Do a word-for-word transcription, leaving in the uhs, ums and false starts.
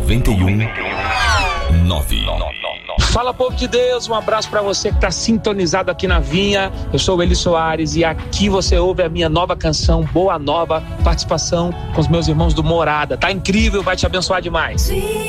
noventa e um nove. Fala, povo de Deus, um abraço pra você que tá sintonizado aqui na Vinha. Eu sou o Eli Soares e aqui você ouve a minha nova canção, Boa Nova, participação com os meus irmãos do Morada. Tá incrível, vai te abençoar demais.